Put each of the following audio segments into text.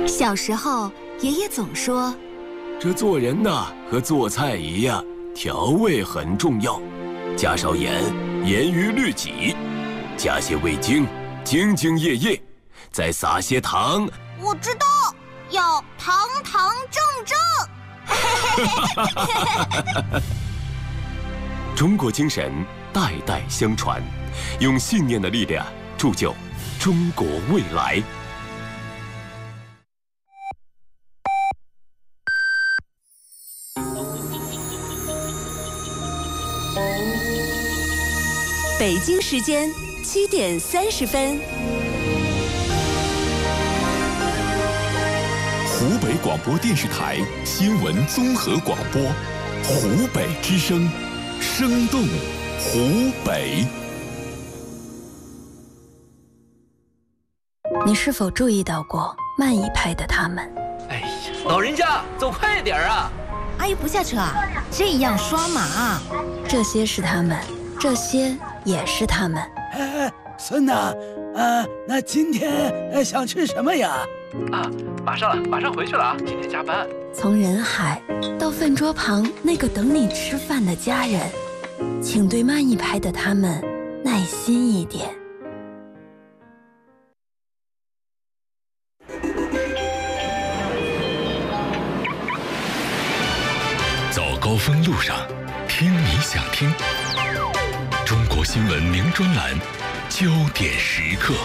小时候，爷爷总说， 这做人呐，和做菜一样，调味很重要。加少盐，严于律己；加些味精，兢兢业业；再撒些糖。 我知道，要堂堂正正。 中国精神代代相传，用信念的力量铸就中国未来。 北京时间7点30分。 湖北广播电视台新闻综合广播，湖北之声，生动湖北。 你是否注意到过慢一拍的他们？ 哎呀，老人家走快点啊！ 阿姨不下车啊，这样刷码啊。 这些是他们，这些也是他们。 孙子，那今天想吃什么呀？ 马上回去了啊，今天加班。 从人海到饭桌旁那个等你吃饭的家人，请对慢一拍的他们耐心一点。 走高峰路上，听你想听。中国新闻名专栏，焦点时刻。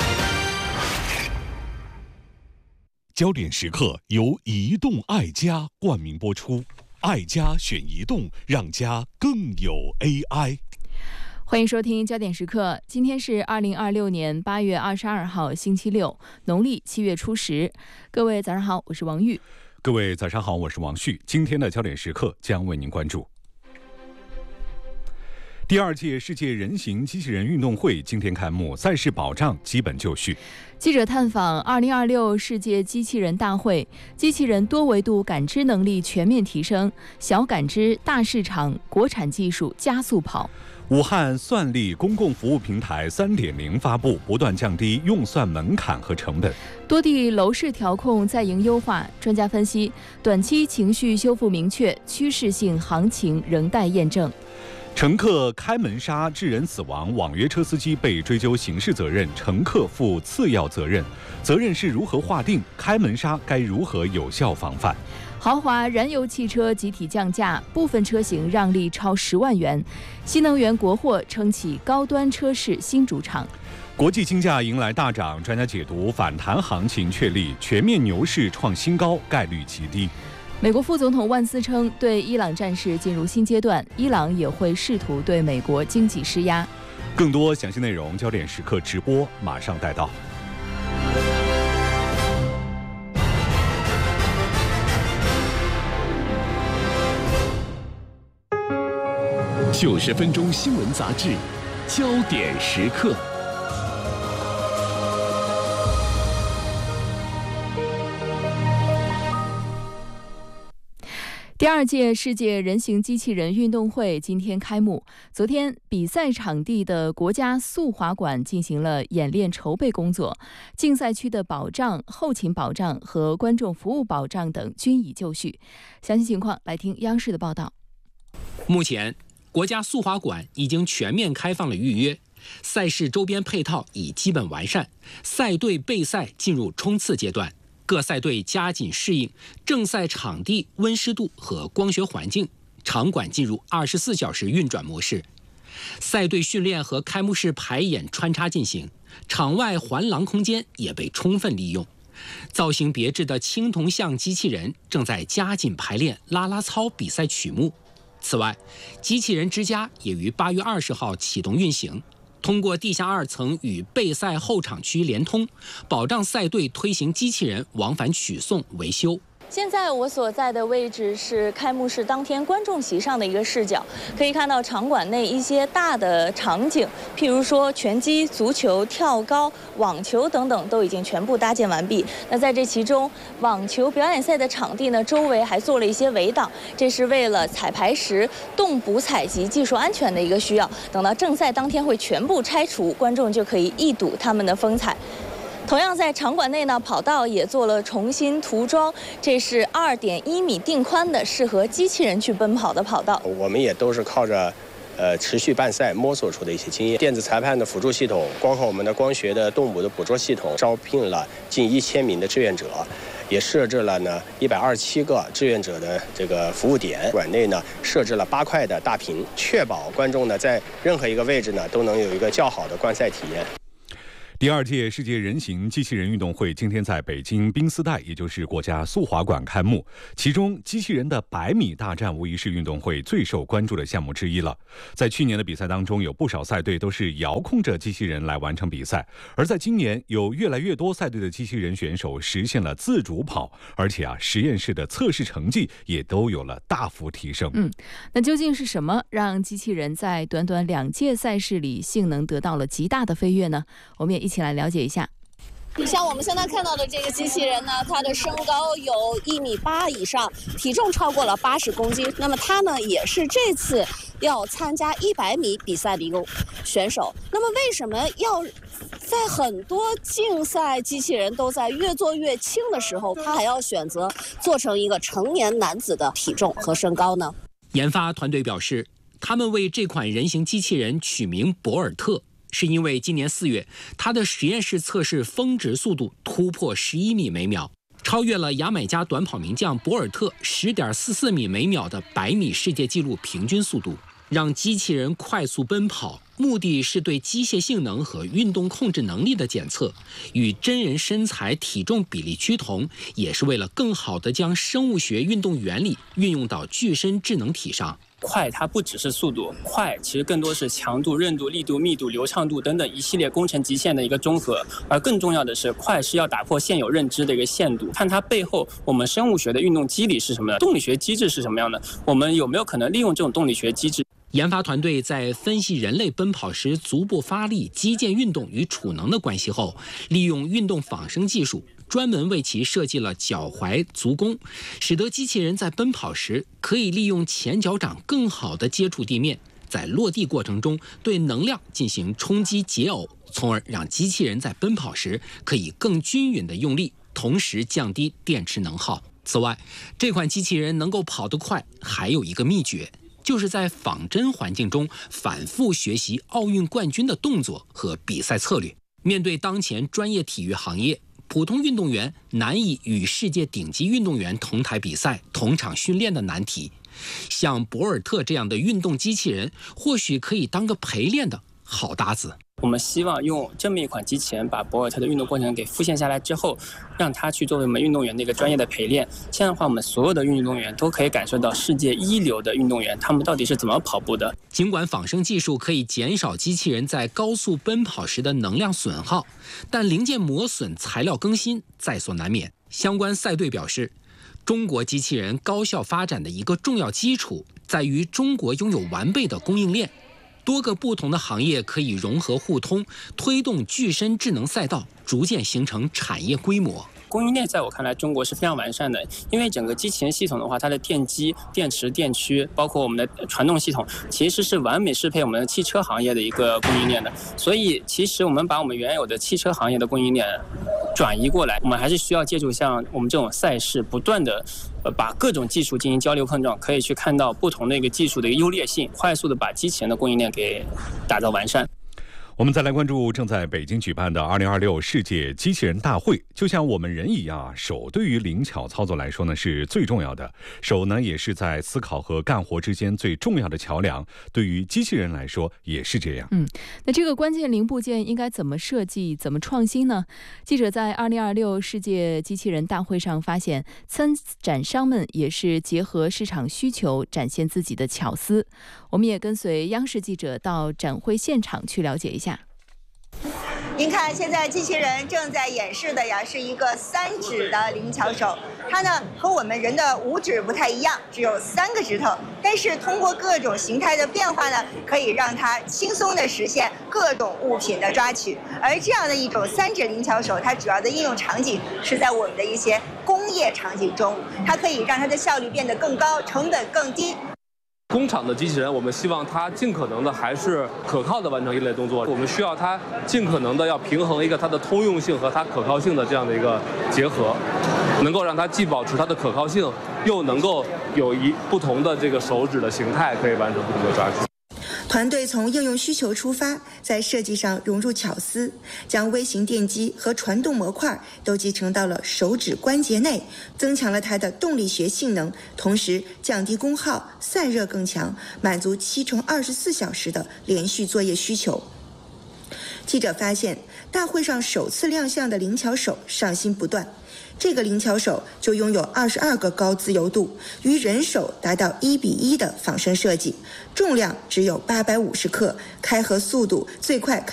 焦点时刻由移动爱家冠名播出，爱家选移动，让家更有 AI。 欢迎收听焦点时刻，今天是2026年8月22号星期六，农历7月初10。各位早上好，我是王玉。 各位早上好，我是王旭。今天的焦点时刻将为您关注第2届世界人形机器人运动会今天开幕，赛事保障基本就绪。 记者探访2026世界机器人大会，机器人多维度感知能力全面提升，小感知大市场，国产技术加速跑。 武汉算力公共服务平台 3.0 发布，不断降低用算门槛和成本。 多地楼市调控在营优化，专家分析，短期情绪修复明确，趋势性行情仍待验证。 乘客开门杀致人死亡，网约车司机被追究刑事责任，乘客负次要责任，责任是如何划定？开门杀该如何有效防范？ 豪华燃油汽车集体降价，部分车型让利超10万元。新能源国货撑起高端车市新主场。 国际金价迎来大涨，专家解读反弹行情确立，全面牛市创新高概率极低。 美国副总统万斯称，对伊朗战事进入新阶段，伊朗也会试图对美国经济施压。 更多详细内容，焦点时刻直播马上带到。 90分钟新闻杂志，焦点时刻。 第2届世界人形机器人运动会今天开幕。昨天，比赛场地的国家速滑馆进行了演练筹备工作，竞赛区的保障、后勤保障和观众服务保障等均已就绪。详细情况来听央视的报道。 目前，国家速滑馆已经全面开放了预约，赛事周边配套已基本完善，赛队备赛进入冲刺阶段。各赛队加紧适应正赛场地温湿度和光学环境，场馆进入24小时运转模式。赛队训练和开幕式排演穿插进行，场外环廊空间也被充分利用。造型别致的青铜像机器人正在加紧排练啦啦操比赛曲目。此外，机器人之家也于8月20号启动运行。通过地下2层与备赛后场区连通，保障赛队推行机器人往返取送、维修。 现在我所在的位置是开幕式当天观众席上的一个视角，可以看到场馆内一些大的场景，譬如说拳击、足球、跳高、网球等等都已经全部搭建完毕。那在这其中，网球表演赛的场地呢，周围还做了一些围挡，这是为了彩排时动捕采集技术安全的一个需要。等到正赛当天会全部拆除，观众就可以一睹他们的风采。 同样在场馆内呢，跑道也做了重新涂装，这是2.1米定宽的，适合机器人去奔跑的跑道。 我们也都是靠着持续办赛摸索出的一些经验，电子裁判的辅助系统，包括我们的光学的动捕的捕捉系统，招聘了近1000名的志愿者，也设置了呢127个志愿者的这个服务点。馆内呢设置了8块的大屏，确保观众呢在任何一个位置呢都能有一个较好的观赛体验。 第2届世界人形机器人运动会今天在北京冰丝带，也就是国家速滑馆开幕。其中，机器人的100米大战无疑是运动会最受关注的项目之一了。在去年的比赛当中，有不少赛队都是遥控着机器人来完成比赛，而在今年，有越来越多赛队的机器人选手实现了自主跑，而且实验室的测试成绩也都有了大幅提升。 那究竟是什么让机器人在短短2届赛事里性能得到了极大的飞跃呢？我们也一起来了解一下。 像我们现在看到的这个机器人呢，它的身高有1.8米以上，体重超过了80公斤。那么它呢，也是这次要参加100米比赛的一个选手。那么为什么要在很多竞赛机器人都在越做越轻的时候，他还要选择做成一个成年男子的体重和身高呢？ 研发团队表示，他们为这款人形机器人取名博尔特，是因为今年4月，它的实验室测试峰值速度突破11米每秒，超越了牙买加短跑名将博尔特10.44米每秒的100米世界纪录平均速度，让机器人快速奔跑。目的是对机械性能和运动控制能力的检测，与真人身材体重比例趋同，也是为了更好地将生物学运动原理运用到具身智能体上。 快它不只是速度，快其实更多是强度、韧度、力度、密度、流畅度等等一系列工程极限的一个综合。而更重要的是，快是要打破现有认知的一个限度，看它背后我们生物学的运动机理是什么样，动力学机制是什么样的，我们有没有可能利用这种动力学机制。 研发团队在分析人类奔跑时足部发力、肌腱运动与储能的关系后，利用运动仿生技术，专门为其设计了脚踝足弓，使得机器人在奔跑时可以利用前脚掌更好地接触地面，在落地过程中对能量进行冲击解耦，从而让机器人在奔跑时可以更均匀地用力，同时降低电池能耗。此外，这款机器人能够跑得快，还有一个秘诀，就是在仿真环境中反复学习奥运冠军的动作和比赛策略。面对当前专业体育行业，普通运动员难以与世界顶级运动员同台比赛、同场训练的难题，像博尔特这样的运动机器人，或许可以当个陪练的好搭子。 我们希望用这么一款机器人，把博尔特的运动过程给复现下来之后，让它去作为我们运动员的一个专业的陪练。这样的话，我们所有的运动员都可以感受到世界一流的运动员他们到底是怎么跑步的。 尽管仿生技术可以减少机器人在高速奔跑时的能量损耗，但零件磨损、材料更新在所难免。相关赛队表示，中国机器人高效发展的一个重要基础在于中国拥有完备的供应链。多个不同的行业可以融合互通，推动具身智能赛道逐渐形成产业规模。 供应链在我看来，中国是非常完善的，因为整个机器人系统的话，它的电机、电池、电驱，包括我们的传动系统，其实是完美适配我们的汽车行业的一个供应链的。所以，其实我们把我们原有的汽车行业的供应链转移过来，我们还是需要借助像我们这种赛事，不断的把各种技术进行交流碰撞，可以去看到不同的一个技术的一个优劣性，快速的把机器人的供应链给打造完善。 我们再来关注正在北京举办的2026世界机器人大会。就像我们人一样，手对于灵巧操作来说呢是最重要的，手呢也是在思考和干活之间最重要的桥梁，对于机器人来说也是这样。 那这个关键零部件应该怎么设计、怎么创新呢？记者在2026世界机器人大会上发现，参展商们也是结合市场需求展现自己的巧思。我们也跟随央视记者到展会现场去了解一下。 您看，现在机器人正在演示的呀，是一个3指的灵巧手。它呢和我们人的5指不太一样，只有3个指头，但是通过各种形态的变化呢，可以让它轻松地实现各种物品的抓取。而这样的一种3指灵巧手，它主要的应用场景是在我们的一些工业场景中，它可以让它的效率变得更高，成本更低。 工厂的机器人，我们希望它尽可能的还是可靠的完成一类动作。我们需要它尽可能的要平衡一个它的通用性和它可靠性的这样的一个结合，能够让它既保持它的可靠性，又能够有不同的这个手指的形态可以完成不同的抓取。 团队从应用需求出发，在设计上融入巧思，将微型电机和传动模块都集成到了手指关节内，增强了它的动力学性能，同时降低功耗，散热更强，满足7×24小时的连续作业需求。记者发现，大会上首次亮相的灵巧手上新不断。这个灵巧手就拥有22个高自由度，与人手达到1:1的仿生设计，重量只有850克，开合速度最快